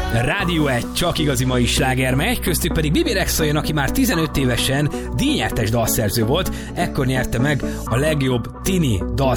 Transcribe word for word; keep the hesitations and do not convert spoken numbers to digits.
Rádió egy csak igazi mai sláger megy, köztük pedig Bibi Rexha, aki már tizenöt évesen díjnyertes dalszerző volt, ekkor nyerte meg a legjobb tini dalszerző